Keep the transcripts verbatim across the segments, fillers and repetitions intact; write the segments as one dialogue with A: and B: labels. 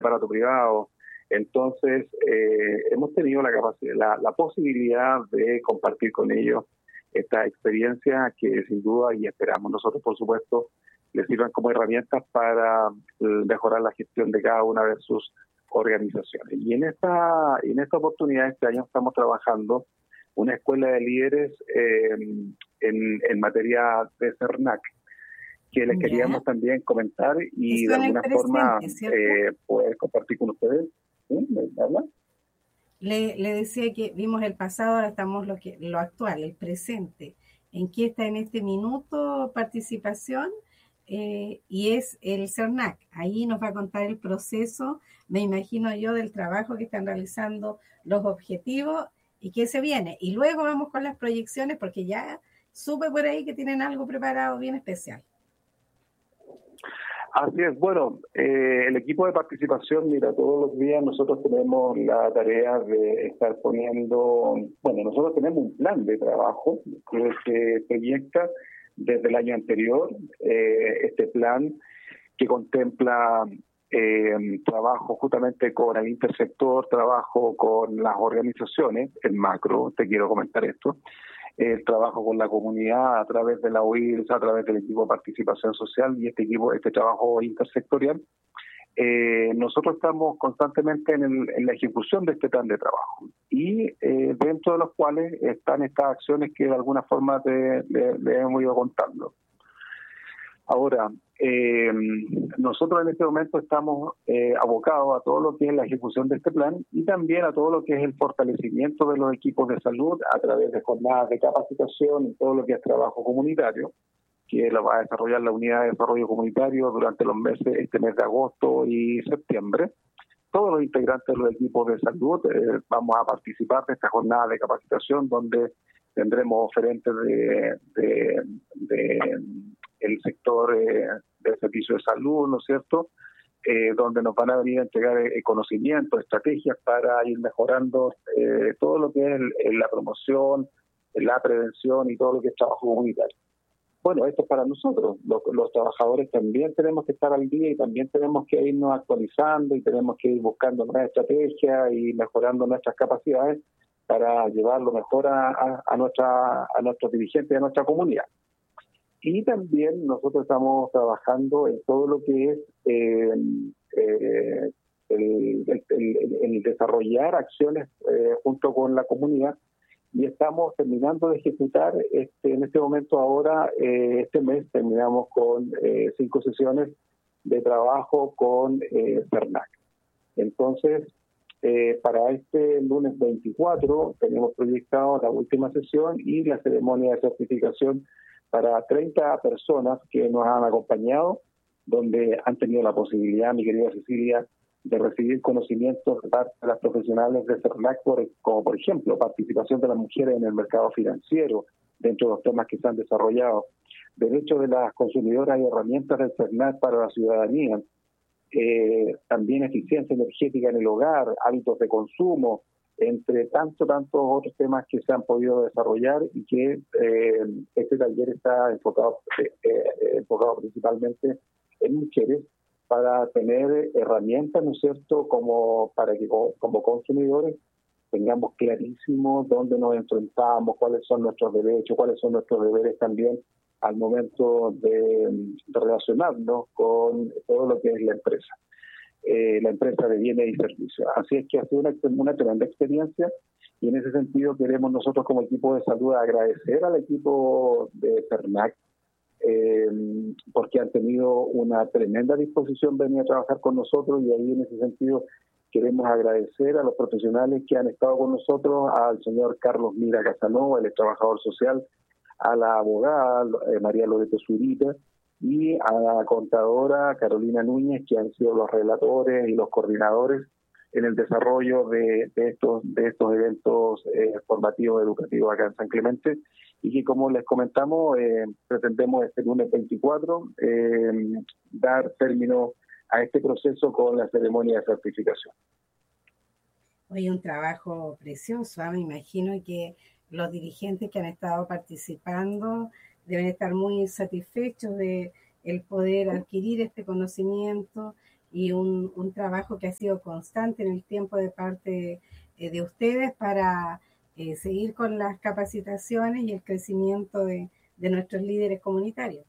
A: aparato privado. Entonces, eh, hemos tenido la, capacidad, la, la posibilidad de compartir con ellos esta experiencia que sin duda, y esperamos nosotros, por supuesto, les sirvan como herramientas para mejorar la gestión de cada una de sus organizaciones. Y en esta, en esta oportunidad, este año estamos trabajando una escuela de líderes eh, en, en materia de CERNAC, que les queríamos yeah. también comentar y Eso de alguna forma eh, poder compartir con ustedes. ¿Sí? ¿Me habla?
B: Le, le decía que vimos el pasado, ahora estamos lo que lo actual, el presente. ¿En qué está en este minuto participación? Eh, y es el CERNAC. Ahí nos va a contar el proceso, me imagino yo, del trabajo que están realizando, los objetivos y qué se viene. Y luego vamos con las proyecciones, porque ya supe por ahí que tienen algo preparado bien especial.
A: Así es, bueno, eh, el equipo de participación, mira, todos los días nosotros tenemos la tarea de estar poniendo, bueno, nosotros tenemos un plan de trabajo que se proyecta desde el año anterior, eh, este plan que contempla eh, trabajo justamente con el intersector, trabajo con las organizaciones, en macro, te quiero comentar esto, el trabajo con la comunidad a través de la U I R S, a través del equipo de participación social y este equipo, este trabajo intersectorial. Eh, nosotros estamos constantemente en, el, en la ejecución de este plan de trabajo y eh, dentro de los cuales están estas acciones que de alguna forma te, le, le hemos ido contando. Ahora, eh, nosotros en este momento estamos eh, abocados a todo lo que es la ejecución de este plan y también a todo lo que es el fortalecimiento de los equipos de salud a través de jornadas de capacitación y todo lo que es trabajo comunitario, que lo va a desarrollar la Unidad de Desarrollo Comunitario durante los meses, este mes de agosto y septiembre. Todos los integrantes de los equipos de salud eh, vamos a participar de esta jornada de capacitación donde tendremos oferentes de, de, de el sector eh, del servicio de salud, ¿no es cierto?, eh, donde nos van a venir a entregar eh, conocimientos, estrategias para ir mejorando eh, todo lo que es el, el, la promoción, la prevención y todo lo que es trabajo comunitario. Bueno, esto es para nosotros, los, los trabajadores también tenemos que estar al día y también tenemos que irnos actualizando y tenemos que ir buscando nuevas estrategias y mejorando nuestras capacidades para llevarlo mejor a, a, a, nuestra, a nuestros dirigentes y a nuestra comunidad. Y también nosotros estamos trabajando en todo lo que es eh, eh, el, el, el, el desarrollar acciones eh, junto con la comunidad y estamos terminando de ejecutar este, en este momento ahora, eh, este mes terminamos con eh, cinco sesiones de trabajo con eh, CERNAC. Entonces, eh, para este lunes veinticuatro tenemos proyectado la última sesión y la ceremonia de certificación para treinta personas que nos han acompañado, donde han tenido la posibilidad, mi querida Cecilia, de recibir conocimientos de parte de las profesionales de CERNAC, como por ejemplo participación de las mujeres en el mercado financiero, dentro de los temas que se han desarrollado, derechos de las consumidoras y herramientas del CERNAC para la ciudadanía, eh, también eficiencia energética en el hogar, hábitos de consumo, entre tantos, tantos otros temas que se han podido desarrollar y que eh, este taller está enfocado, eh, eh, enfocado principalmente en mujeres para tener herramientas, ¿no es cierto?, como para que como consumidores tengamos clarísimo dónde nos enfrentamos, cuáles son nuestros derechos, cuáles son nuestros deberes también al momento de, de relacionarnos con todo lo que es la empresa. Eh, la empresa de bienes y servicios. Así es que ha sido una, una tremenda experiencia y en ese sentido queremos nosotros como equipo de salud agradecer al equipo de CERNAC eh, porque han tenido una tremenda disposición de venir a trabajar con nosotros y ahí en ese sentido queremos agradecer a los profesionales que han estado con nosotros, al señor Carlos Mira Casanova, el trabajador social, a la abogada eh, María Loreto Zurita, y a la contadora Carolina Núñez, que han sido los relatores y los coordinadores en el desarrollo de, de estos de estos eventos eh, formativos educativos acá en San Clemente, y que, como les comentamos, eh, pretendemos este lunes veinticuatro eh, dar término a este proceso con la ceremonia de certificación.
B: Hoy un trabajo precioso, ¿eh? Me imagino que los dirigentes que han estado participando deben estar muy satisfechos de el poder adquirir este conocimiento y un, un trabajo que ha sido constante en el tiempo de parte eh, de ustedes para eh, seguir con las capacitaciones y el crecimiento de, de nuestros líderes comunitarios.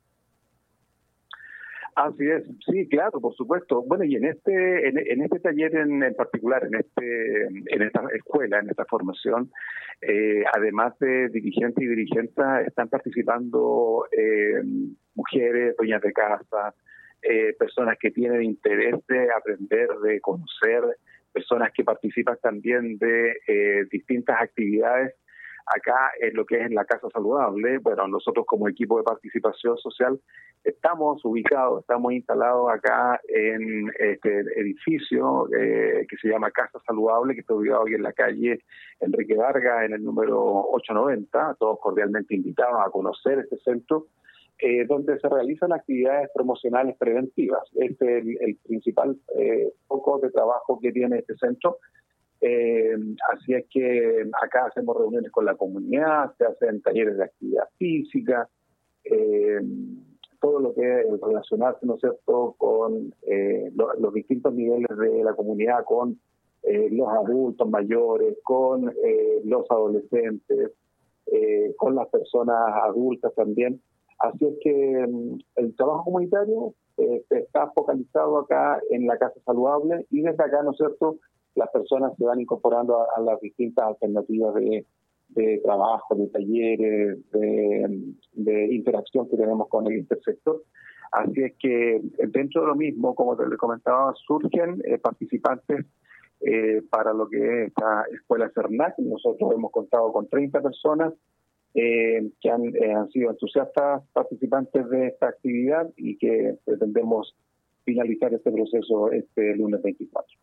A: Así es, sí, claro, por supuesto. Bueno, y en este en, en este taller en, en particular, en este en esta escuela, en esta formación, eh, además de dirigentes y dirigentas, están participando eh, mujeres, dueñas de casa, eh, personas que tienen interés de aprender, de conocer, personas que participan también de eh, distintas actividades. Acá en lo que es en la Casa Saludable, bueno, nosotros como equipo de participación social estamos ubicados, estamos instalados acá en este edificio eh, que se llama Casa Saludable, que está ubicado aquí en la calle Enrique Vargas, en el número ochocientos noventa, todos cordialmente invitados a conocer este centro, eh, donde se realizan actividades promocionales preventivas. Este es el, el principal eh, foco de trabajo que tiene este centro. Eh, así es que acá hacemos reuniones con la comunidad, se hacen talleres de actividad física, eh, todo lo que es relacionarse, ¿no es cierto?, con eh, lo, los distintos niveles de la comunidad, con eh, los adultos mayores, con eh, los adolescentes, eh, con las personas adultas también. Así es que um, el trabajo comunitario eh, está focalizado acá en la Casa Saludable y desde acá, ¿no es cierto?, las personas se van incorporando a, a las distintas alternativas de, de trabajo, de talleres, de, de interacción que tenemos con el intersector. Así es que dentro de lo mismo, como te comentaba, surgen eh, participantes eh, para lo que es esta escuela CERNAC. Nosotros hemos contado con treinta personas eh, que han, eh, han sido entusiastas participantes de esta actividad y que pretendemos finalizar este proceso este lunes veinticuatro.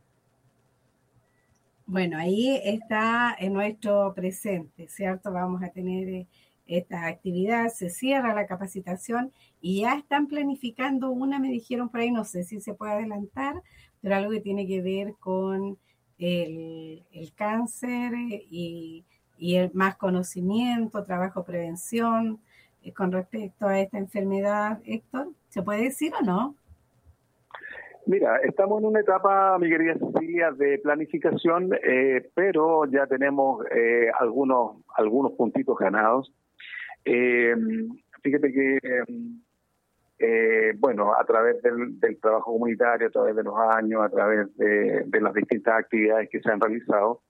B: Bueno, ahí está en nuestro presente, ¿cierto? Vamos a tener esta actividad, se cierra la capacitación y ya están planificando una, me dijeron por ahí, no sé si se puede adelantar, pero algo que tiene que ver con el, el cáncer y, y el más conocimiento, trabajo, prevención eh, con respecto a esta enfermedad, Héctor. ¿Se puede decir o no?
A: Mira, estamos en una etapa, mi querida Cecilia, de planificación, eh, pero ya tenemos eh, algunos algunos puntitos ganados. Eh, fíjate que, eh, bueno, a través del, del trabajo comunitario, a través de los años, a través de, de las distintas actividades que se han realizado,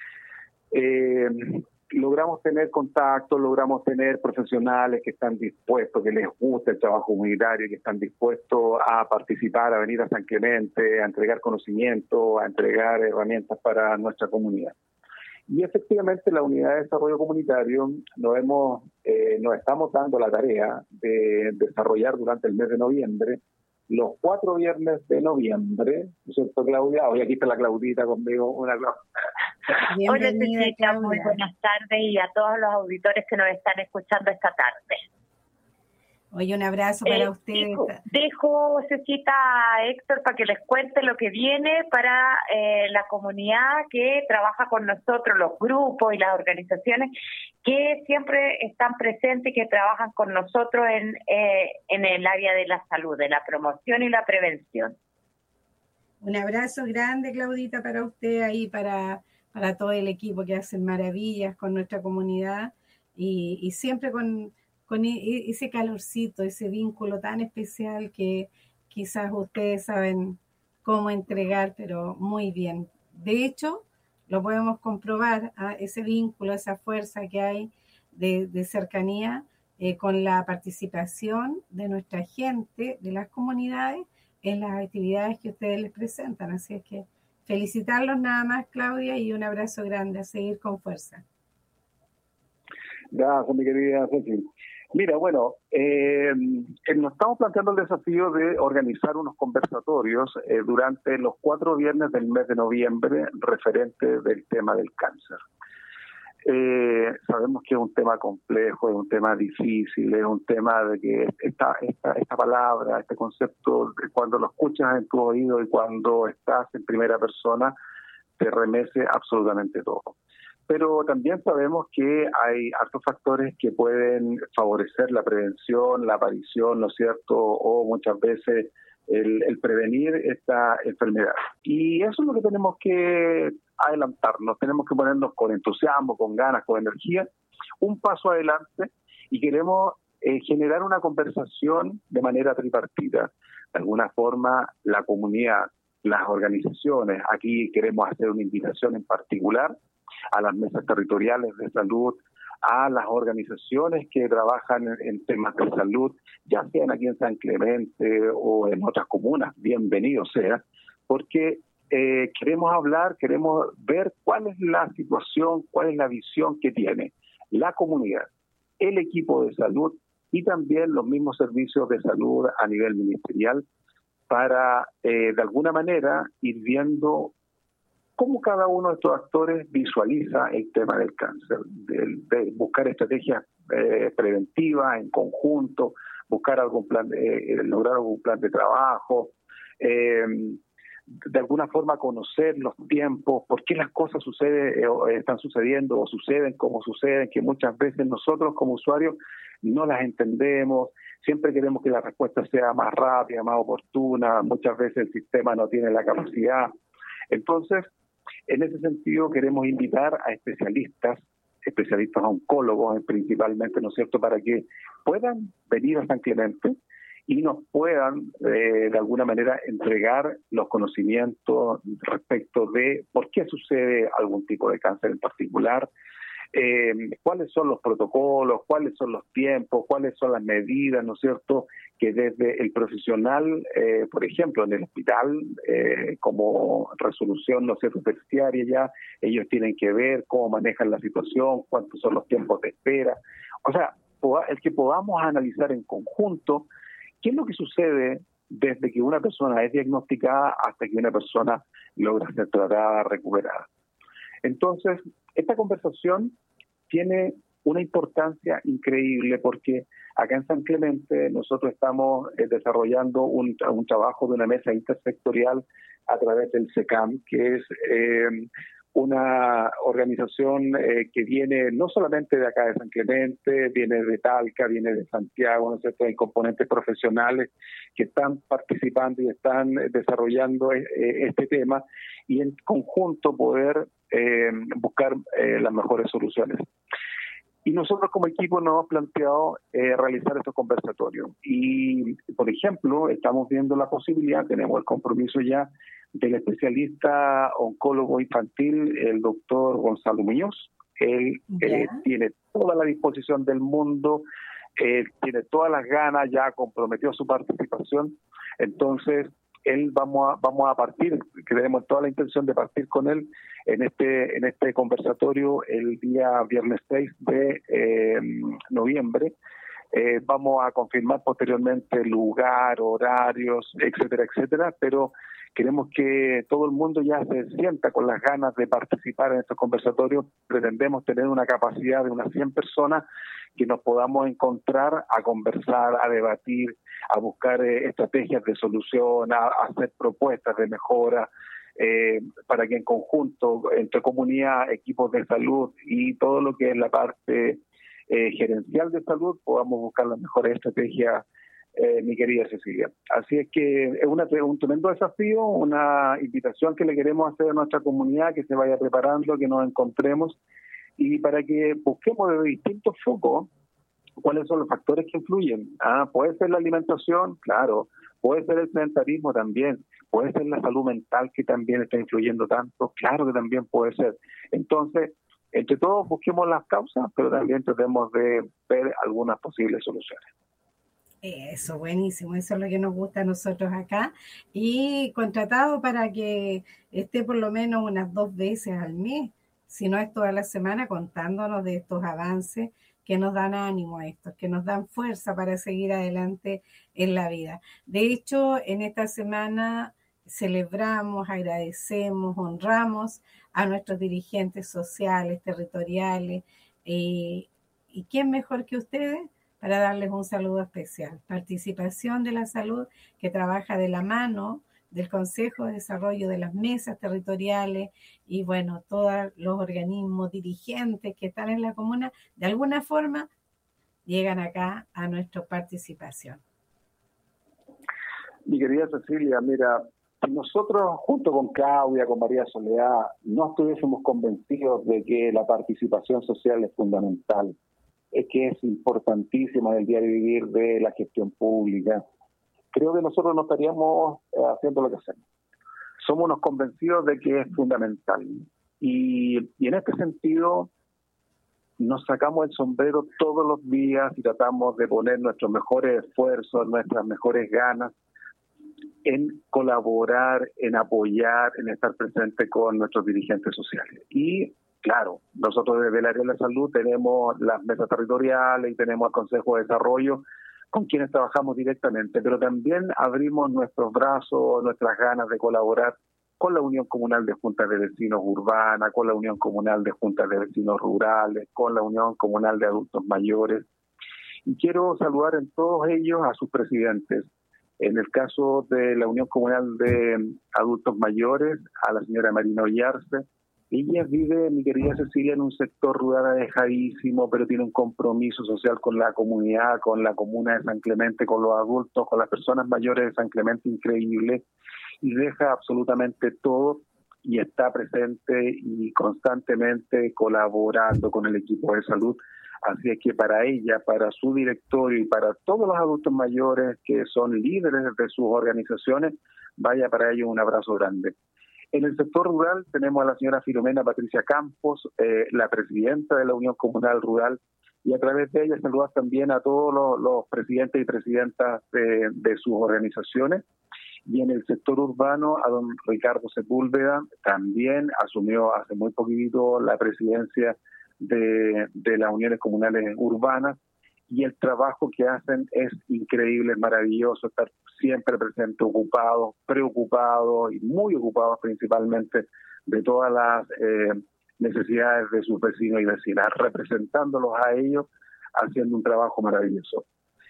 A: eh, logramos tener contacto, logramos tener profesionales que están dispuestos, que les gusta el trabajo comunitario, que están dispuestos a participar, a venir a San Clemente, a entregar conocimiento, a entregar herramientas para nuestra comunidad. Y efectivamente la Unidad de Desarrollo Comunitario nos, hemos, eh, nos estamos dando la tarea de desarrollar durante el mes de noviembre los cuatro viernes de noviembre, ¿no es cierto, Claudia? Hoy aquí está la Claudita conmigo, una
C: Hola, Cecilia, muy buenas tardes y a todos los auditores que nos están escuchando esta tarde.
B: Oye, un abrazo para
C: eh,
B: ustedes.
C: Dejo, dejo Cecita, a Héctor para que les cuente lo que viene para eh, la comunidad que trabaja con nosotros, los grupos y las organizaciones que siempre están presentes y que trabajan con nosotros en, eh, en el área de la salud, de la promoción y la prevención.
B: Un abrazo grande, Claudita, para usted ahí, para, para todo el equipo que hacen maravillas con nuestra comunidad y, y siempre con... con ese calorcito, ese vínculo tan especial que quizás ustedes saben cómo entregar, pero muy bien. De hecho, lo podemos comprobar, ¿eh? Ese vínculo, esa fuerza que hay de, de cercanía eh, con la participación de nuestra gente, de las comunidades, en las actividades que ustedes les presentan. Así es que felicitarlos nada más, Claudia, y un abrazo grande, a seguir con fuerza.
A: Gracias, mi querida Ceci. Mira, bueno, eh, nos estamos planteando el desafío de organizar unos conversatorios eh, durante los cuatro viernes del mes de noviembre referente del tema del cáncer. Eh, sabemos que es un tema complejo, es un tema difícil, es un tema de que esta, esta, esta palabra, este concepto, cuando lo escuchas en tu oído y cuando estás en primera persona, te remece absolutamente todo. Pero también sabemos que hay hartos factores que pueden favorecer la prevención, la aparición, ¿no es cierto?, o muchas veces el, el prevenir esta enfermedad. Y eso es lo que tenemos que adelantarnos, tenemos que ponernos con entusiasmo, con ganas, con energía, un paso adelante, y queremos eh, generar una conversación de manera tripartita. De alguna forma, la comunidad, las organizaciones, aquí queremos hacer una invitación en particular a las mesas territoriales de salud, a las organizaciones que trabajan en, en temas de salud, ya sean aquí en San Clemente o en otras comunas, bienvenido sea, porque eh, queremos hablar, queremos ver cuál es la situación, cuál es la visión que tiene la comunidad, el equipo de salud y también los mismos servicios de salud a nivel ministerial para, eh, de alguna manera, ir viendo cómo cada uno de estos actores visualiza el tema del cáncer, de, de buscar estrategias eh, preventivas en conjunto, buscar algún plan, de, eh, lograr algún plan de trabajo, eh, de alguna forma conocer los tiempos, por qué las cosas suceden, eh, están sucediendo o suceden como suceden, que muchas veces nosotros como usuarios no las entendemos, siempre queremos que la respuesta sea más rápida, más oportuna, muchas veces el sistema no tiene la capacidad. Entonces, en ese sentido queremos invitar a especialistas, especialistas oncólogos principalmente, ¿no es cierto?, para que puedan venir a San Clemente y nos puedan eh, de alguna manera entregar los conocimientos respecto de por qué sucede algún tipo de cáncer en particular, eh, cuáles son los protocolos, cuáles son los tiempos, cuáles son las medidas, ¿no es cierto?, que desde el profesional, eh, por ejemplo, en el hospital, eh, como resolución, ¿no es cierto?, terciaria ya, ellos tienen que ver cómo manejan la situación, cuántos son los tiempos de espera. O sea, el que podamos analizar en conjunto qué es lo que sucede desde que una persona es diagnosticada hasta que una persona logra ser tratada, recuperada. Entonces, esta conversación tiene una importancia increíble porque acá en San Clemente nosotros estamos eh, desarrollando un, un trabajo de una mesa intersectorial a través del SECAM, que es eh, una organización eh, que viene no solamente de acá de San Clemente, viene de Talca, viene de Santiago, ¿no es cierto? Hay componentes profesionales que están participando y están desarrollando eh, este tema y en conjunto poder eh, buscar eh, las mejores soluciones. Y nosotros como equipo nos hemos planteado eh, realizar estos conversatorios. Y, por ejemplo, estamos viendo la posibilidad, tenemos el compromiso ya del especialista oncólogo infantil, el doctor Gonzalo Muñoz. Él eh, tiene toda la disposición del mundo, eh, tiene todas las ganas, ya comprometió su participación. Entonces, él vamos a vamos a partir, tenemos toda la intención de partir con él en este en este conversatorio el día viernes seis de eh, noviembre. Eh, vamos a confirmar posteriormente lugar, horarios, etcétera, etcétera, pero queremos que todo el mundo ya se sienta con las ganas de participar en estos conversatorios. Pretendemos tener una capacidad de unas cien personas que nos podamos encontrar a conversar, a debatir, a buscar eh, estrategias de solución, a, a hacer propuestas de mejora, eh, para que en conjunto, entre comunidad, equipos de salud y todo lo que es la parte eh, gerencial de salud, podamos buscar las mejores estrategias, eh, mi querida Cecilia. Así es que es una, un tremendo desafío, una invitación que le queremos hacer a nuestra comunidad, que se vaya preparando, que nos encontremos y para que busquemos de distintos focos cuáles son los factores que influyen. Ah, puede ser la alimentación, claro, puede ser el sedentarismo también, puede ser la salud mental que también está influyendo tanto, claro que también puede ser. Entonces, entre todos busquemos las causas, pero también tratemos de ver algunas posibles soluciones.
B: Eso, buenísimo, eso es lo que nos gusta a nosotros acá y contratado para que esté por lo menos unas dos veces al mes, si no es toda la semana, contándonos de estos avances que nos dan ánimo a estos, que nos dan fuerza para seguir adelante en la vida. De hecho, en esta semana celebramos, agradecemos, honramos a nuestros dirigentes sociales, territoriales, eh, y quién mejor que ustedes para darles un saludo especial. Participación de la Salud, que trabaja de la mano del Consejo de Desarrollo de las mesas territoriales y, bueno, todos los organismos dirigentes que están en la comuna, de alguna forma llegan acá a nuestra participación.
A: Mi querida Cecilia, mira, si nosotros junto con Claudia, con María Soledad, no estuviésemos convencidos de que la participación social es fundamental, es que es importantísima en el diario vivir de la gestión pública, creo que nosotros no estaríamos eh, haciendo lo que hacemos. Somos unos convencidos de que es fundamental. Y, y en este sentido, nos sacamos el sombrero todos los días y tratamos de poner nuestros mejores esfuerzos, nuestras mejores ganas en colaborar, en apoyar, en estar presente con nuestros dirigentes sociales. Y claro, nosotros desde el área de la salud tenemos las mesas territoriales y tenemos el Consejo de Desarrollo con quienes trabajamos directamente, pero también abrimos nuestros brazos, nuestras ganas de colaborar con la Unión Comunal de Juntas de Vecinos Urbana, con la Unión Comunal de Juntas de Vecinos Rurales, con la Unión Comunal de Adultos Mayores. Y quiero saludar en todos ellos a sus presidentes. En el caso de la Unión Comunal de Adultos Mayores, a la señora Marina Ollarse. Ella vive, mi querida Cecilia, en un sector rural alejadísimo, pero tiene un compromiso social con la comunidad, con la comuna de San Clemente, con los adultos, con las personas mayores de San Clemente, increíble. Y deja absolutamente todo y está presente y constantemente colaborando con el equipo de salud. Así es que para ella, para su directorio y para todos los adultos mayores que son líderes de sus organizaciones, vaya para ellos un abrazo grande. En el sector rural tenemos a la señora Filomena Patricia Campos, eh, la presidenta de la Unión Comunal Rural, y a través de ella saludar también a todos los, los presidentes y presidentas de, de sus organizaciones. Y en el sector urbano, a don Ricardo Sepúlveda, también asumió hace muy poquito la presidencia de, de las uniones comunales urbanas, y el trabajo que hacen es increíble, es maravilloso, estar siempre presentes, ocupados, preocupados y muy ocupados principalmente de todas las eh, necesidades de sus vecinos y vecinas, representándolos a ellos, haciendo un trabajo maravilloso.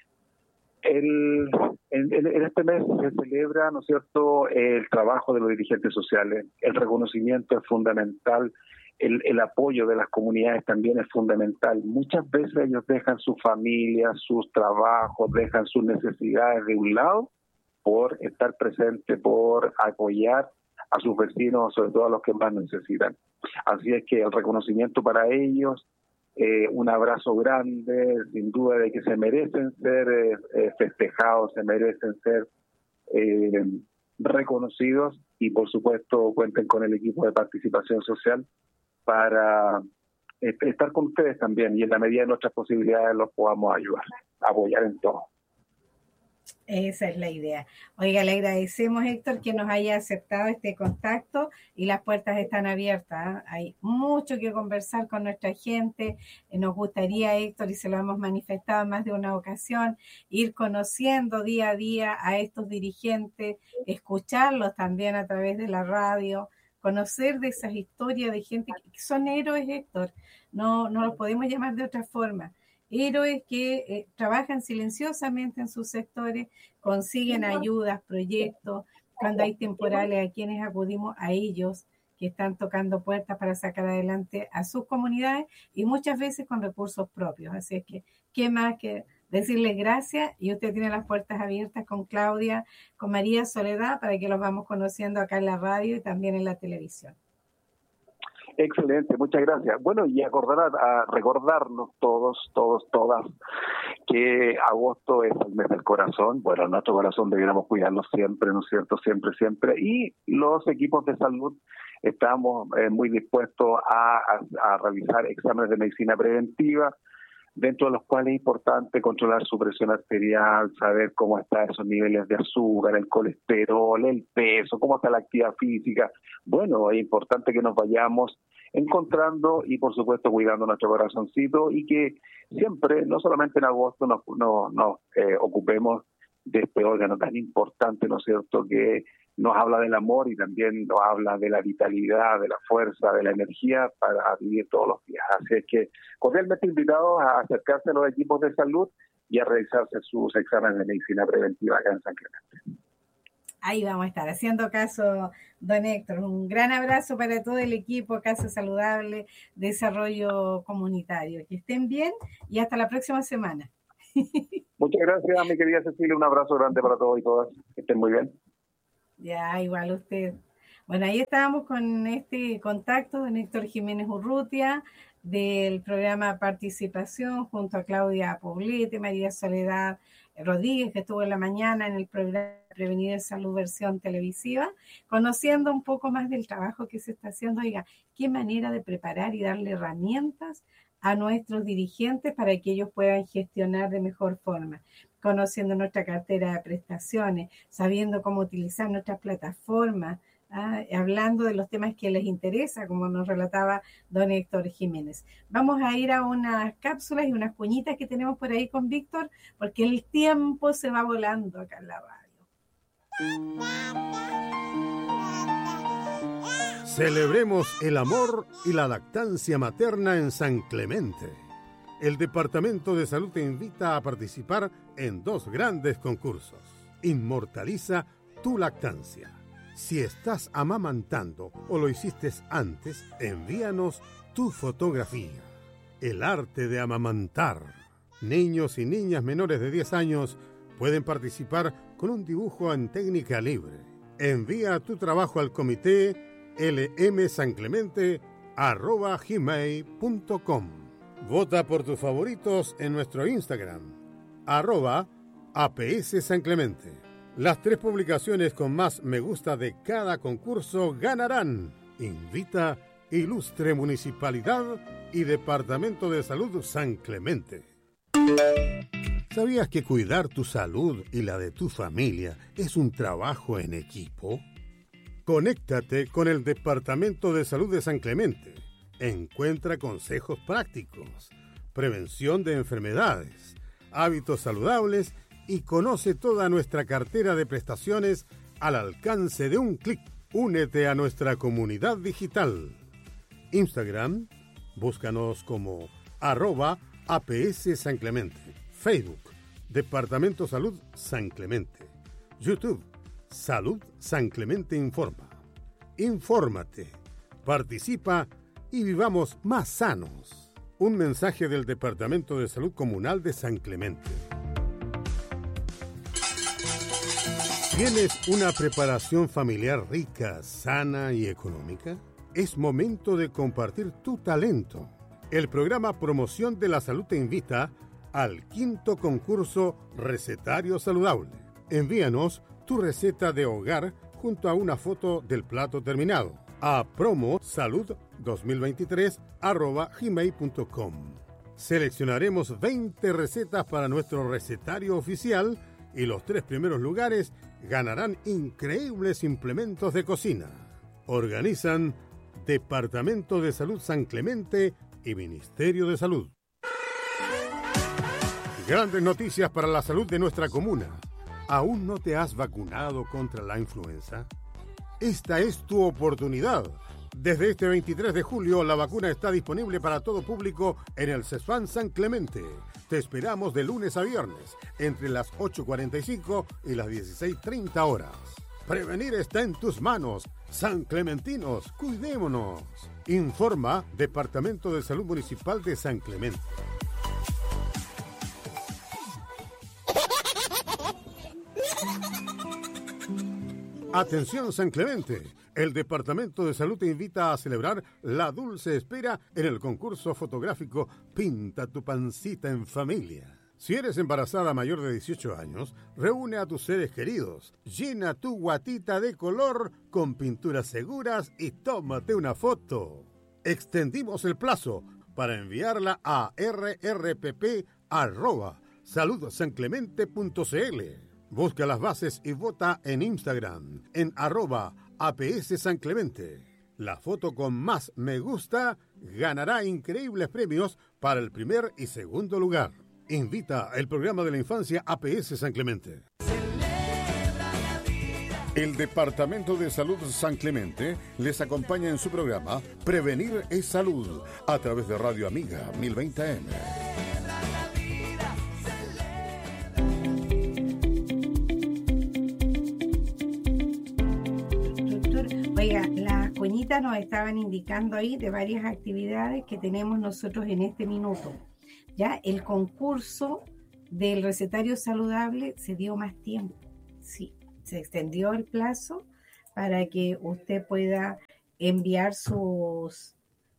A: El, en, en este mes se celebra, ¿no es cierto?, el trabajo de los dirigentes sociales. El reconocimiento es fundamental, el, el apoyo de las comunidades también es fundamental. Muchas veces ellos dejan su familia, sus trabajos, dejan sus necesidades de un lado por estar presente, por apoyar a sus vecinos, sobre todo a los que más necesitan. Así es que el reconocimiento para ellos, Eh, un abrazo grande, sin duda de que se merecen ser eh, festejados, se merecen ser eh, reconocidos, y por supuesto cuenten con el equipo de participación social para eh, estar con ustedes también, y en la medida de nuestras posibilidades los podamos ayudar, apoyar en todo.
B: Esa es la idea. Oiga, le agradecemos, Héctor, que nos haya aceptado este contacto, y las puertas están abiertas, ¿eh? Hay mucho que conversar con nuestra gente. Nos gustaría, Héctor, y se lo hemos manifestado en más de una ocasión, ir conociendo día a día a estos dirigentes, escucharlos también a través de la radio, conocer de esas historias de gente que son héroes, Héctor. No, no los podemos llamar de otra forma. Héroes que eh, trabajan silenciosamente en sus sectores, consiguen ayudas, proyectos, cuando hay temporales, a quienes acudimos a ellos, que están tocando puertas para sacar adelante a sus comunidades, y muchas veces con recursos propios. Así es que, ¿qué más que decirles gracias? Y usted tiene las puertas abiertas con Claudia, con María Soledad, para que los vamos conociendo acá en la radio y también en la televisión.
A: Excelente, muchas gracias. Bueno, y acordar a, a recordarnos todos, todos, todas, que agosto es el mes del corazón. Bueno, nuestro corazón debiéramos cuidarlo siempre, ¿no es cierto? Siempre, siempre. Y los equipos de salud estamos eh, muy dispuestos a, a, a realizar exámenes de medicina preventiva, dentro de los cuales es importante controlar su presión arterial, saber cómo están esos niveles de azúcar, el colesterol, el peso, cómo está la actividad física. Bueno, es importante que nos vayamos encontrando y, por supuesto, cuidando nuestro corazoncito, y que siempre, no solamente en agosto, nos, nos, nos eh, ocupemos de este órgano tan importante, ¿no es cierto?, que nos habla del amor y también nos habla de la vitalidad, de la fuerza, de la energía para vivir todos los días. Así es que cordialmente invitados a acercarse a los equipos de salud y a realizarse sus exámenes de medicina preventiva acá en San Clemente.
B: Ahí vamos a estar haciendo caso, don Héctor. Un gran abrazo para todo el equipo Casa Saludable, Desarrollo Comunitario. Que estén bien y hasta la próxima semana.
A: Muchas gracias, mi querida Cecilia. Un abrazo grande para todos y todas. Que estén muy bien.
B: Ya, igual usted. Bueno, ahí estábamos con este contacto de Héctor Jiménez Urrutia, del programa Participación, junto a Claudia Poblete, María Soledad Rodríguez, que estuvo en la mañana en el programa Prevenir en Salud versión televisiva, conociendo un poco más del trabajo que se está haciendo. Oiga, qué manera de preparar y darle herramientas a nuestros dirigentes para que ellos puedan gestionar de mejor forma, conociendo nuestra cartera de prestaciones, sabiendo cómo utilizar nuestras plataformas, ¿ah? Hablando de los temas que les interesa, como nos relataba don Héctor Jiménez. Vamos a ir a unas cápsulas y unas cuñitas que tenemos por ahí con Víctor, porque el tiempo se va volando acá en la radio.
D: Celebremos el amor y la lactancia materna en San Clemente. El Departamento de Salud te invita a participar en dos grandes concursos. Inmortaliza tu lactancia. Si estás amamantando o lo hiciste antes, envíanos tu fotografía. El arte de amamantar. Niños y niñas menores de diez años pueden participar con un dibujo en técnica libre. Envía tu trabajo al comité lmsanclemente arroba gmail punto com. Vota por tus favoritos en nuestro Instagram, arroba apssanclemente. Las tres publicaciones con más me gusta de cada concurso ganarán. Invita Ilustre Municipalidad y Departamento de Salud San Clemente. ¿Sabías que cuidar tu salud y la de tu familia es un trabajo en equipo? Conéctate con el Departamento de Salud de San Clemente. Encuentra consejos prácticos, prevención de enfermedades, hábitos saludables y conoce toda nuestra cartera de prestaciones al alcance de un clic. Únete a nuestra comunidad digital. Instagram, búscanos como arroba APS San Clemente. Facebook, Departamento Salud San Clemente. YouTube, Salud San Clemente Informa. Infórmate, participa y vivamos más sanos. Un mensaje del Departamento de Salud Comunal de San Clemente. ¿Tienes una preparación familiar rica, sana y económica? Es momento de compartir tu talento. El programa Promoción de la Salud te invita al quinto concurso Recetario Saludable. Envíanos tu receta de hogar junto a una foto del plato terminado a promosalud dos mil veintitrés arroba gmail punto com. Seleccionaremos veinte recetas para nuestro recetario oficial y los tres primeros lugares ganarán increíbles implementos de cocina. Organizan Departamento de Salud San Clemente y Ministerio de Salud. Grandes noticias para la salud de nuestra comuna. ¿Aún no te has vacunado contra la influenza? Esta es tu oportunidad. Desde este veintitrés de julio, la vacuna está disponible para todo público en el CESFAM San Clemente. Te esperamos de lunes a viernes, entre las ocho cuarenta y cinco y las dieciséis treinta horas. Prevenir está en tus manos. San Clementinos, cuidémonos. Informa Departamento de Salud Municipal de San Clemente. Atención San Clemente, el Departamento de Salud te invita a celebrar la dulce espera en el concurso fotográfico Pinta tu pancita en familia. Si eres embarazada mayor de dieciocho años, reúne a tus seres queridos, llena tu guatita de color con pinturas seguras y tómate una foto. Extendimos el plazo para enviarla a r r p p arroba salud san clemente punto c l. Busca las bases y vota en Instagram, en arroba APS San Clemente. La foto con más me gusta ganará increíbles premios para el primer y segundo lugar. Invita el programa de la infancia A P S San Clemente. El Departamento de Salud San Clemente les acompaña en su programa Prevenir es Salud a través de Radio Amiga mil veinte A M.
B: Oiga, las cuñitas nos estaban indicando ahí de varias actividades que tenemos nosotros en este minuto. Ya el concurso del recetario saludable se dio más tiempo, sí, se extendió el plazo para que usted pueda enviar sus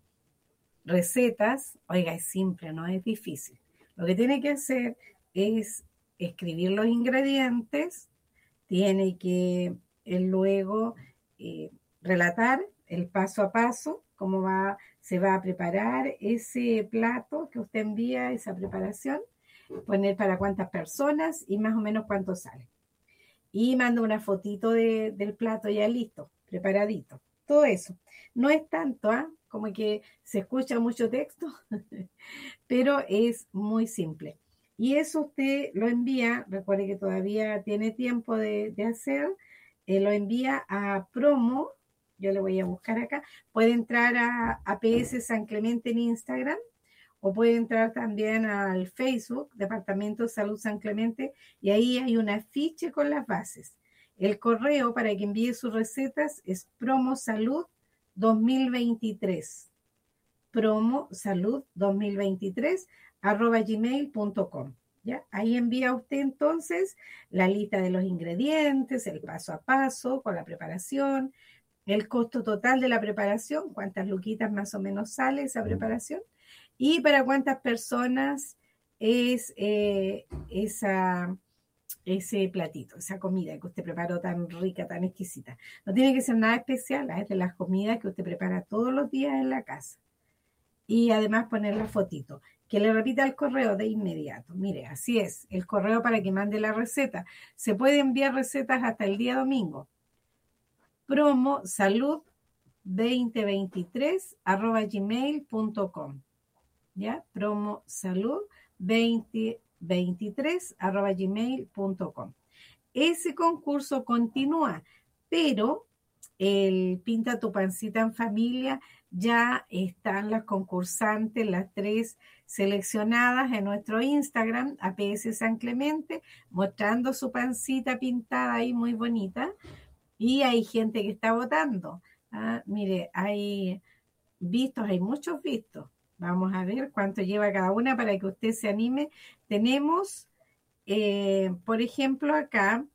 B: recetas. Oiga, es simple, no es difícil. Lo que tiene que hacer es escribir los ingredientes, tiene que eh, luego eh, relatar el paso a paso, cómo va, se va a preparar ese plato que usted envía, esa preparación, poner para cuántas personas y más o menos cuánto sale. Y manda una fotito de, del plato ya listo, preparadito. Todo eso. No es tanto, ¿ah? ¿eh? Como que se escucha mucho texto, pero es muy simple. Y eso usted lo envía, recuerde que todavía tiene tiempo de, de hacer, eh, lo envía a promo, yo le voy a buscar acá, puede entrar a, a P S San Clemente en Instagram, o puede entrar también al Facebook, Departamento de Salud San Clemente, y ahí hay un afiche con las bases. El correo para que envíe sus recetas es promosalud dos mil veintitrés, promosalud dos mil veintitrés, arroba gmail punto com. ¿Ya? Ahí envía usted entonces la lista de los ingredientes, el paso a paso con la preparación, el costo total de la preparación, cuántas luquitas más o menos sale esa preparación, y para cuántas personas es eh, esa, ese platito, esa comida que usted preparó tan rica, tan exquisita. No tiene que ser nada especial, es de las comidas que usted prepara todos los días en la casa. Y además poner la fotito. Que le repita el correo de inmediato. Mire, así es, el correo para que mande la receta. Se puede enviar recetas hasta el día domingo. promosalud veinte veintitrés arroba gmail punto com. ¿Ya? promosalud veinte veintitrés arroba gmail punto com. Ese concurso continúa, pero el Pinta tu pancita en familia, ya están las concursantes, las tres seleccionadas en nuestro Instagram, A P S San Clemente, mostrando su pancita pintada ahí muy bonita, y hay gente que está votando. Ah, mire, hay vistos, hay muchos vistos. Vamos a ver cuánto lleva cada una para que usted se anime. Tenemos, eh, por ejemplo, acá,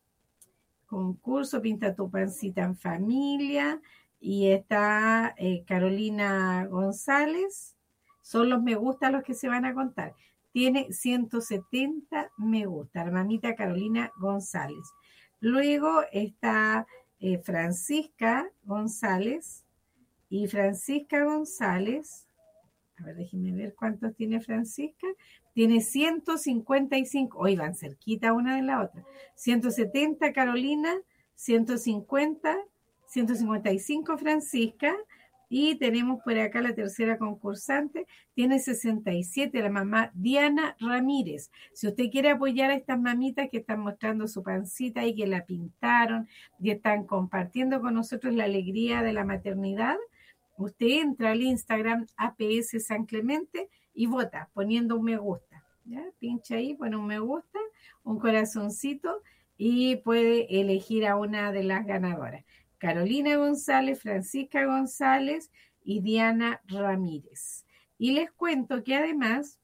B: concurso Pinta tu pancita en familia, y está eh, Carolina González. Son los me gusta los que se van a contar. Tiene ciento setenta me gusta, la mamita Carolina González. Luego está eh, Francisca González, y Francisca González, a ver, déjenme ver cuántos tiene Francisca, tiene ciento cincuenta y cinco, hoy van cerquita una de la otra, ciento setenta Carolina, ciento cincuenta, ciento cincuenta y cinco Francisca, y tenemos por acá la tercera concursante, tiene sesenta y siete, la mamá Diana Ramírez. Si usted quiere apoyar a estas mamitas que están mostrando su pancita y que la pintaron y están compartiendo con nosotros la alegría de la maternidad, usted entra al Instagram A P S San Clemente y vota poniendo un me gusta. ¿Ya? Pincha ahí, pone un me gusta, un corazoncito y puede elegir a una de las ganadoras. Carolina González, Francisca González y Diana Ramírez. Y les cuento que además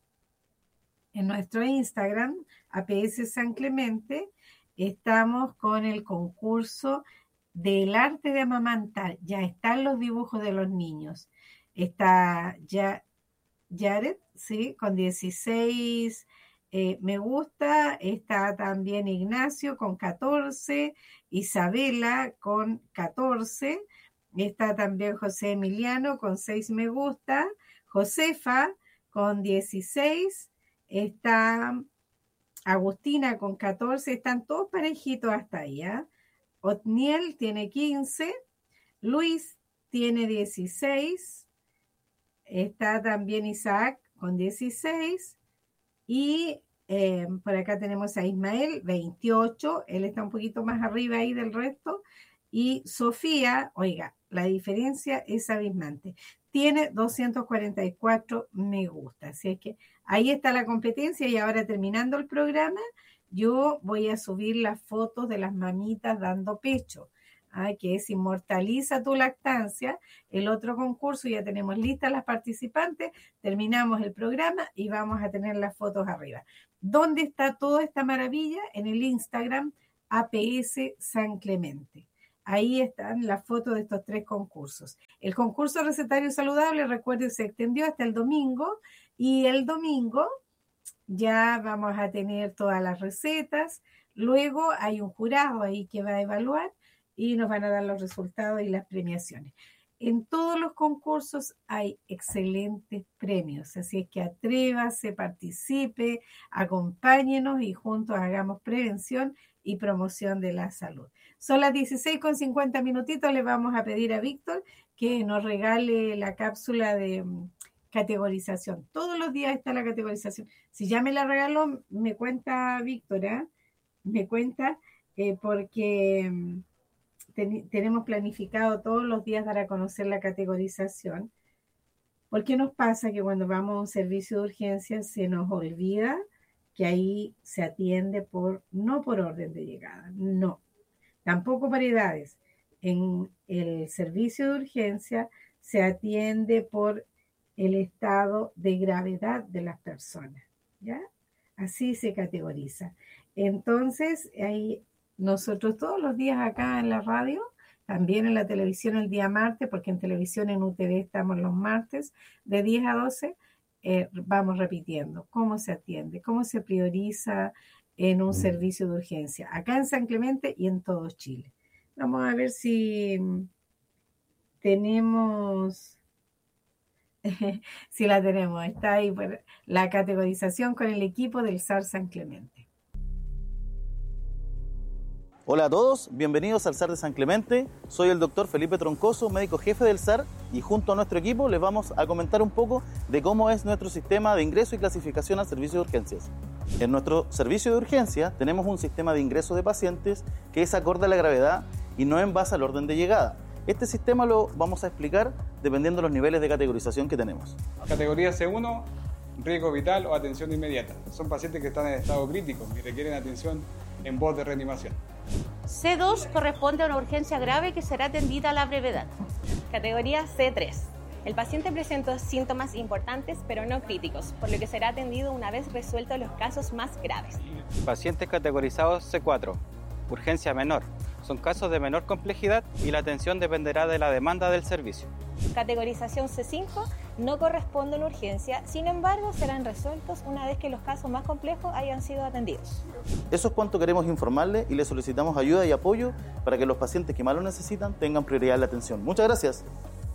B: en nuestro Instagram, A P S San Clemente, estamos con el concurso del arte de amamantar. Ya están los dibujos de los niños. Está ya Jared, sí, con dieciséis eh, me gusta. Está también Ignacio con catorce, Isabela con catorce, está también José Emiliano con seis me gusta, Josefa con dieciséis, está Agustina con catorce, están todos parejitos hasta ahí, ¿eh? Otniel tiene quince, Luis tiene dieciséis, está también Isaac con dieciséis, y eh, por acá tenemos a Ismael, veintiocho, él está un poquito más arriba ahí del resto, y Sofía, oiga, la diferencia es abismante, tiene doscientos cuarenta y cuatro me gusta, así es que ahí está la competencia. Y ahora, terminando el programa, yo voy a subir las fotos de las mamitas dando pecho. ¿ah? Que es Inmortaliza tu lactancia, el otro concurso. Ya tenemos listas las participantes, terminamos el programa y vamos a tener las fotos arriba. ¿Dónde está toda esta maravilla? En el Instagram A P S San Clemente. Ahí están las fotos de estos tres concursos. El concurso recetario saludable, recuerden, se extendió hasta el domingo, y el domingo ya vamos a tener todas las recetas. Luego hay un jurado ahí que va a evaluar y nos van a dar los resultados y las premiaciones. En todos los concursos hay excelentes premios, así es que atrévase, participe, acompáñenos y juntos hagamos prevención y promoción de la salud. Son las dieciséis con cincuenta minutitos, le vamos a pedir a Víctor que nos regale la cápsula de um, categorización. Todos los días está la categorización. Si ya me la regaló, me cuenta Víctor, ¿eh? Me cuenta eh, porque um, ten, tenemos planificado todos los días dar a conocer la categorización. ¿Por qué nos pasa que cuando vamos a un servicio de urgencia se nos olvida que ahí se atiende por, no por orden de llegada, no, tampoco por edades? En el servicio de urgencia se atiende por el estado de gravedad de las personas, ¿ya? Así se categoriza. Entonces, ahí nosotros todos los días acá en la radio, también en la televisión el día martes, porque en televisión en U T V estamos los martes, de diez a doce, eh, vamos repitiendo cómo se atiende, cómo se prioriza en un servicio de urgencia, acá en San Clemente y en todo Chile. Vamos a ver si tenemos, si la tenemos, está ahí por la categorización con el equipo del S A R San Clemente.
E: Hola a todos, bienvenidos al S A R de San Clemente. Soy el doctor Felipe Troncoso, médico jefe del S A R, y junto a nuestro equipo les vamos a comentar un poco de cómo es nuestro sistema de ingreso y clasificación al servicio de urgencias. En nuestro servicio de urgencia tenemos un sistema de ingreso de pacientes que es acorde a la gravedad y no en base al orden de llegada. Este sistema lo vamos a explicar dependiendo de los niveles de categorización que tenemos.
F: Categoría C uno, riesgo vital o atención inmediata. Son pacientes que están en estado crítico y requieren atención en voz de reanimación.
G: C dos corresponde a una urgencia grave que será atendida a la brevedad.
H: Categoría C tres. El paciente presenta síntomas importantes pero no críticos, por lo que será atendido una vez resueltos los casos más graves.
I: Pacientes categorizados C cuatro. Urgencia menor. Son casos de menor complejidad y la atención dependerá de la demanda del servicio.
H: Categorización C cinco no corresponde a una urgencia, sin embargo serán resueltos una vez que los casos más complejos hayan sido atendidos.
E: Eso es cuanto queremos informarle y le solicitamos ayuda y apoyo para que los pacientes que más lo necesitan tengan prioridad en la atención. Muchas gracias.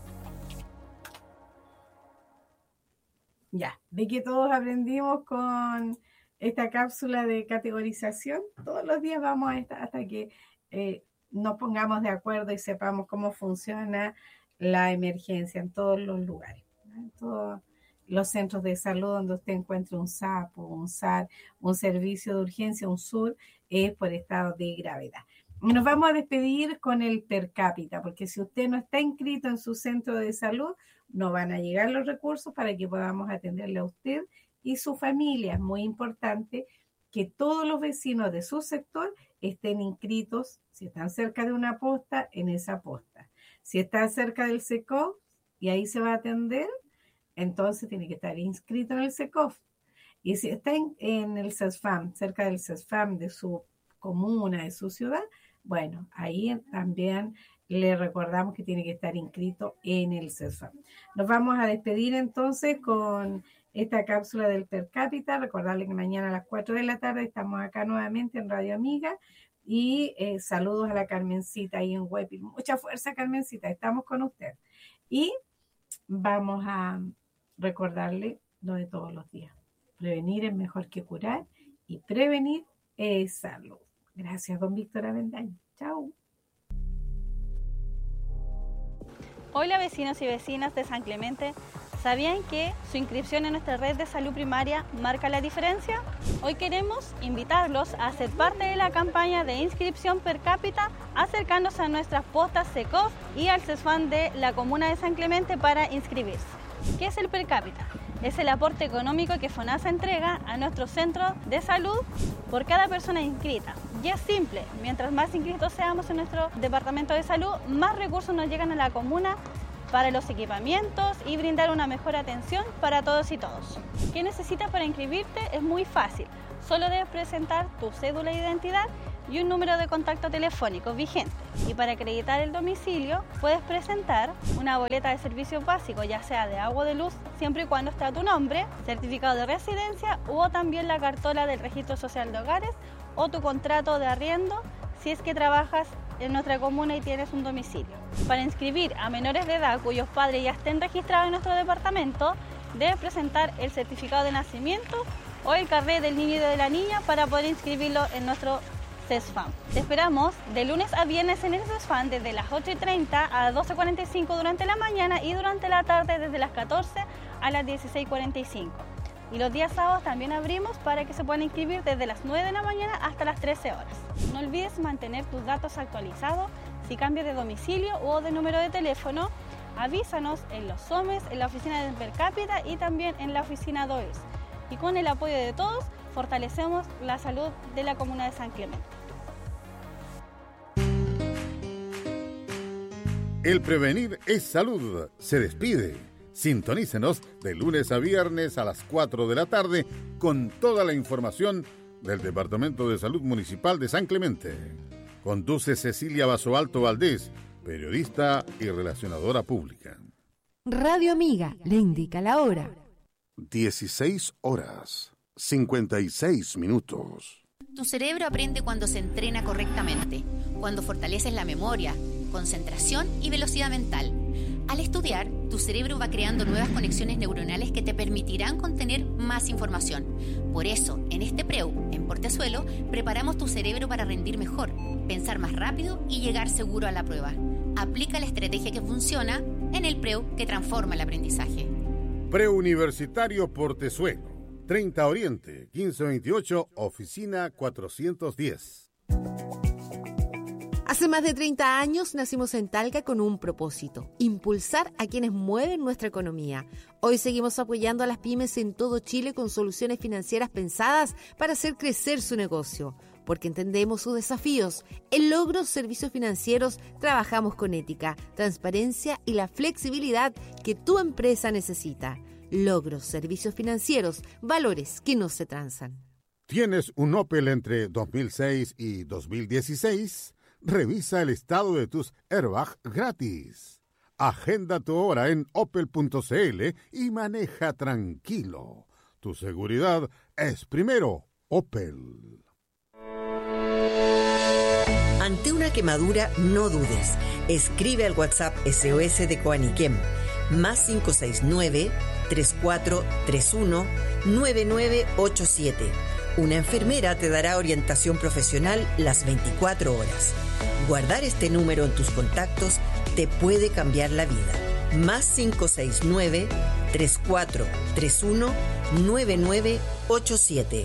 B: Ya, de que todos aprendimos con esta cápsula de categorización, todos los días vamos a estar hasta que eh, nos pongamos de acuerdo y sepamos cómo funciona la emergencia en todos los lugares, ¿no? En todos los centros de salud donde usted encuentre un S A P, un S A R, un servicio de urgencia, un S U R, es por estado de gravedad. Y nos vamos a despedir con el per cápita, porque si usted no está inscrito en su centro de salud, no van a llegar los recursos para que podamos atenderle a usted y su familia. Es muy importante que todos los vecinos de su sector estén inscritos, si están cerca de una posta, en esa posta. Si está cerca del S E C O F y ahí se va a atender, entonces tiene que estar inscrito en el S E C O F. Y si está en, en el CESFAM, cerca del CESFAM de su comuna, de su ciudad, bueno, ahí también le recordamos que tiene que estar inscrito en el CESFAM. Nos vamos a despedir entonces con esta cápsula del per cápita. Recordarle que mañana a las cuatro de la tarde estamos acá nuevamente en Radio Amiga. Y eh, saludos a la Carmencita ahí en Huepil. Mucha fuerza, Carmencita, estamos con usted. Y vamos a recordarle lo de todos los días. Prevenir es mejor que curar y prevenir es salud. Gracias, don Víctor Avendaño. Chao.
G: Hola vecinos y vecinas de San Clemente. ¿Sabían que su inscripción en nuestra red de salud primaria marca la diferencia? Hoy queremos invitarlos a ser parte de la campaña de inscripción per cápita, acercándose a nuestras postas S E C O F y al CESFAM de la comuna de San Clemente para inscribirse. ¿Qué es el per cápita? Es el aporte económico que FONASA entrega a nuestro centro de salud por cada persona inscrita. Y es simple, mientras más inscritos seamos en nuestro departamento de salud, más recursos nos llegan a la comuna para los equipamientos y brindar una mejor atención para todos y todos. ¿Qué necesitas para inscribirte? Es muy fácil. Solo debes presentar tu cédula de identidad y un número de contacto telefónico vigente. Y para acreditar el domicilio, puedes presentar una boleta de servicios básicos, ya sea de agua o de luz, siempre y cuando esté a tu nombre, certificado de residencia o también la cartola del Registro Social de Hogares o tu contrato de arriendo si es que trabajas en nuestra comuna y tienes un domicilio. Para inscribir a menores de edad cuyos padres ya estén registrados en nuestro departamento, debes presentar el certificado de nacimiento o el carnet del niño y de la niña para poder inscribirlo en nuestro CESFAM. Te esperamos de lunes a viernes en el CESFAM desde las ocho y treinta a las doce cuarenta y cinco durante la mañana y durante la tarde desde las catorce a las dieciséis cuarenta y cinco. Y los días sábados también abrimos para que se puedan inscribir desde las nueve de la mañana hasta las trece horas. No olvides mantener tus datos actualizados. Si cambias de domicilio o de número de teléfono, avísanos en los SOMES, en la oficina de Per Cápita y también en la oficina D O E S. Y con el apoyo de todos, fortalecemos la salud de la comuna de San Clemente.
D: El prevenir es salud. Se despide. Sintonícenos de lunes a viernes a las cuatro de la tarde con toda la información del Departamento de Salud Municipal de San Clemente. Conduce Cecilia Basoalto Valdés, periodista y relacionadora pública.
J: Radio Amiga le indica la hora.
D: dieciséis horas, cincuenta y seis minutos.
K: Tu cerebro aprende cuando se entrena correctamente, cuando fortaleces la memoria, concentración y velocidad mental. Al estudiar, tu cerebro va creando nuevas conexiones neuronales que te permitirán contener más información. Por eso, en este Preu, en Portezuelo, preparamos tu cerebro para rendir mejor, pensar más rápido y llegar seguro a la prueba. Aplica la estrategia que funciona en el Preu que transforma el aprendizaje.
D: Preuniversitario Portezuelo, treinta Oriente, quince veintiocho, oficina cuatrocientos diez.
J: Hace más de treinta años nacimos en Talca con un propósito: impulsar a quienes mueven nuestra economía. Hoy seguimos apoyando a las pymes en todo Chile con soluciones financieras pensadas para hacer crecer su negocio. Porque entendemos sus desafíos. En Logros Servicios Financieros trabajamos con ética, transparencia y la flexibilidad que tu empresa necesita. Logros Servicios Financieros, valores que no se transan.
D: ¿Tienes un Opel entre dos mil seis y dos mil dieciséis? Revisa el estado de tus airbags gratis. Agenda tu hora en opel punto c l y maneja tranquilo. Tu seguridad es primero, Opel.
L: Ante una quemadura, no dudes. Escribe al WhatsApp S O S de Coaniquem, más cinco seis nueve, tres cuatro tres uno, nueve nueve ocho siete. Una enfermera te dará orientación profesional las veinticuatro horas. Guardar este número en tus contactos te puede cambiar la vida. Más cinco seis nueve, tres cuatro tres uno, nueve nueve ocho siete.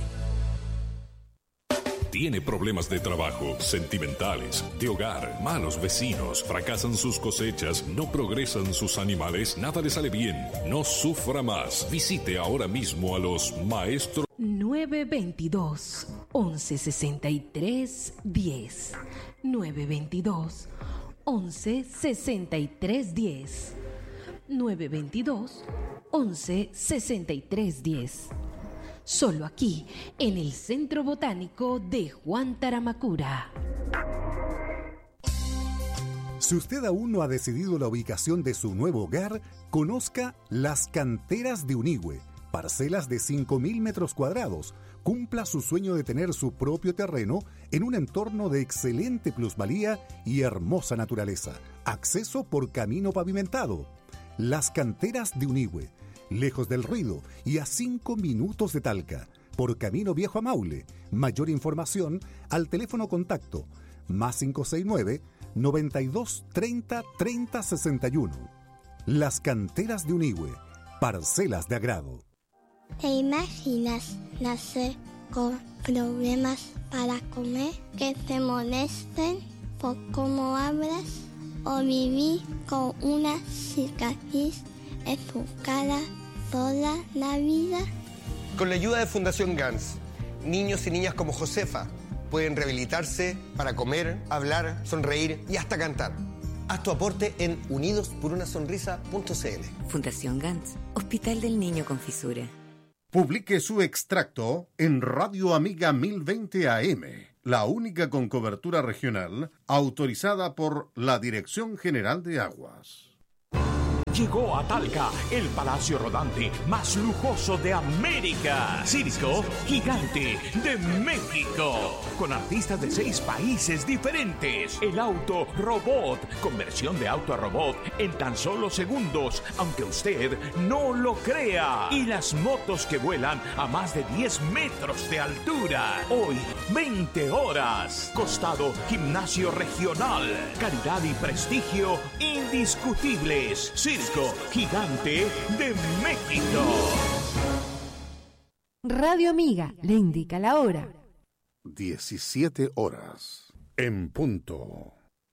M: Tiene problemas de trabajo, sentimentales, de hogar, malos vecinos, fracasan sus cosechas, no progresan sus animales, nada le sale bien. No sufra más. Visite ahora mismo a los maestros.
J: nueve veintidós, once sesenta y tres, diez. nueve veintidós, once sesenta y tres, diez. nueve veintidós, once sesenta y tres, diez. Solo aquí, en el Centro Botánico de Juan Taramacura.
N: Si usted aún no ha decidido la ubicación de su nuevo hogar, conozca Las Canteras de Unigüe, parcelas de cinco mil metros cuadrados. Cumpla su sueño de tener su propio terreno en un entorno de excelente plusvalía y hermosa naturaleza. Acceso por camino pavimentado. Las Canteras de Unigüe, lejos del ruido y a cinco minutos de Talca, por Camino Viejo a Maule. Mayor información al teléfono contacto más cinco seis nueve, noventa y dos, treinta, treinta, sesenta y uno. Las Canteras de Unigüe, parcelas de agrado.
O: ¿Te imaginas nacer con problemas para comer, que te molesten por cómo hablas, o vivir con una cicatriz educada toda la vida.
P: Con la ayuda de Fundación Gans, niños y niñas como Josefa pueden rehabilitarse para comer, hablar, sonreír y hasta cantar. Haz tu aporte en unidos por una sonrisa punto c l.
Q: Fundación Gans, Hospital del Niño con Fisura.
D: Publique su extracto en Radio Amiga mil veinte A M, la única con cobertura regional autorizada por la Dirección General de Aguas.
R: Llegó a Talca el palacio rodante más lujoso de América. Circo Gigante de México. Con artistas de seis países diferentes. El auto robot. Conversión de auto a robot en tan solo segundos, aunque usted no lo crea. Y las motos que vuelan a más de diez metros de altura. Hoy, veinte horas. Costado Gimnasio Regional. Calidad y prestigio indiscutibles. Circo Gigante de México.
J: Radio Amiga le indica la hora.
D: diecisiete horas en punto.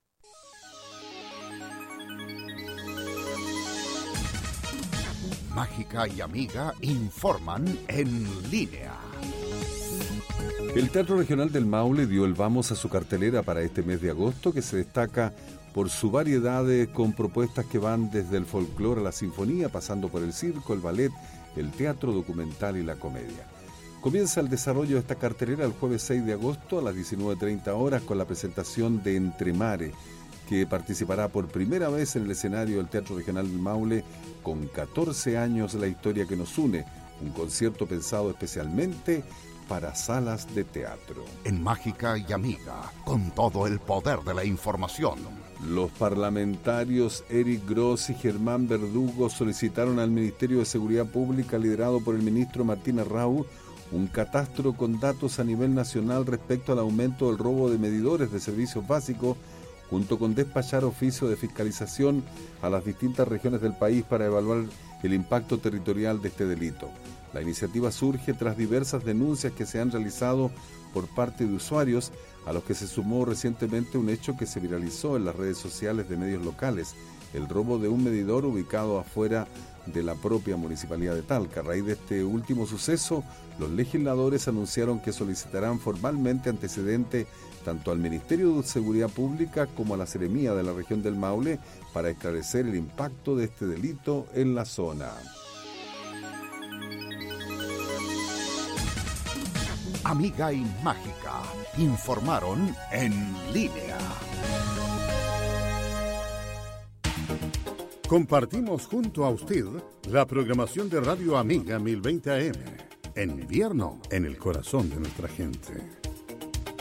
S: Mágica y Amiga informan en línea.
T: El Teatro Regional del Maule dio el vamos a su cartelera para este mes de agosto, que se destaca por su variedad de, con propuestas que van desde el folclore a la sinfonía, pasando por el circo, el ballet, el teatro documental y la comedia. Comienza el desarrollo de esta cartelera el jueves seis de agosto a las diecinueve treinta horas con la presentación de Entre Mare, que participará por primera vez en el escenario del Teatro Regional del Maule con catorce años la historia que nos une, un concierto pensado especialmente para salas de teatro.
S: En Mágica y Amiga, con todo el poder de la información.
T: Los parlamentarios Eric Gross y Germán Verdugo solicitaron al Ministerio de Seguridad Pública, liderado por el ministro Martín Arrau, un catastro con datos a nivel nacional respecto al aumento del robo de medidores de servicios básicos, junto con despachar oficio de fiscalización a las distintas regiones del país para evaluar el impacto territorial de este delito. La iniciativa surge tras diversas denuncias que se han realizado por parte de usuarios, a los que se sumó recientemente un hecho que se viralizó en las redes sociales de medios locales, el robo de un medidor ubicado afuera de la propia Municipalidad de Talca. A raíz de este último suceso, los legisladores anunciaron que solicitarán formalmente antecedente tanto al Ministerio de Seguridad Pública como a la Seremía de la región del Maule para esclarecer el impacto de este delito en la zona.
S: Amiga y Mágica informaron en línea.
D: Compartimos junto a usted la programación de Radio Amiga mil veinte A M. En invierno, en el corazón de nuestra gente.